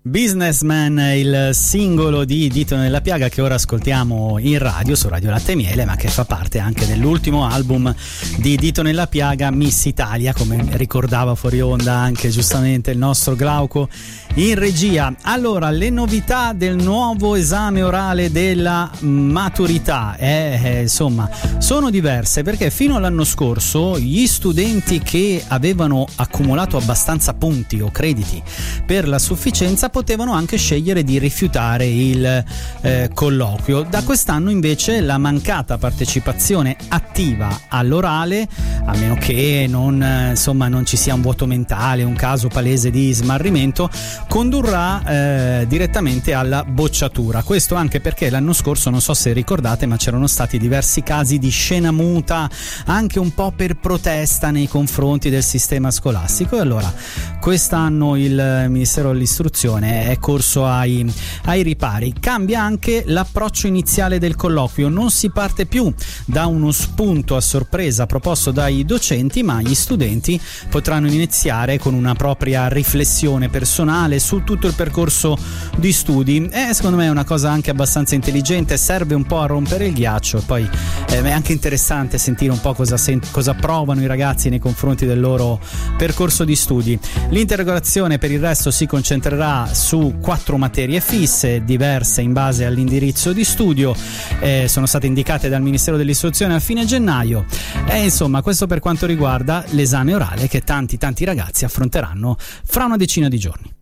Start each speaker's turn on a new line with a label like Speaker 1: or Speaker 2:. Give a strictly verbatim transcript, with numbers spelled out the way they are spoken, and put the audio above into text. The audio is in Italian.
Speaker 1: Businessman, il singolo di Dito nella piaga che ora ascoltiamo in radio su Radio Latte e Miele, ma che fa parte anche dell'ultimo album di Dito nella piaga, Miss Italia, come ricordava fuori onda anche giustamente il nostro Glauco in regia. Allora, le novità del nuovo esame orale della maturità eh, eh, insomma sono diverse, perché fino all'anno scorso gli studenti che avevano accumulato abbastanza punti o crediti per la sufficienza potevano anche scegliere di rifiutare il eh, colloquio. Da quest'anno invece la mancata partecipazione attiva all'orale, a meno che non, eh, insomma, non ci sia un vuoto mentale, un caso palese di smarrimento, condurrà eh, direttamente alla bocciatura. Questo anche perché l'anno scorso, non so se ricordate, ma c'erano stati diversi casi di scena muta, anche un po' per protesta nei confronti del sistema scolastico, e allora quest'anno il Ministero dell'Istruzione è corso ai, ai ripari. Cambia anche l'approccio iniziale del colloquio, non si parte più da uno spunto a sorpresa proposto dai docenti, ma gli studenti potranno iniziare con una propria riflessione personale su tutto il percorso di studi. E secondo me è una cosa anche abbastanza intelligente, serve un po' a rompere il ghiaccio. Poi eh, è anche interessante sentire un po' cosa, sent- cosa provano i ragazzi nei confronti del loro percorso di studi. L'interrogazione per il resto si concentrerà su quattro materie fisse, diverse in base all'indirizzo di studio, eh, sono state indicate dal Ministero dell'Istruzione a fine gennaio. E insomma, questo per quanto riguarda l'esame orale che tanti tanti ragazzi affronteranno fra una decina di giorni.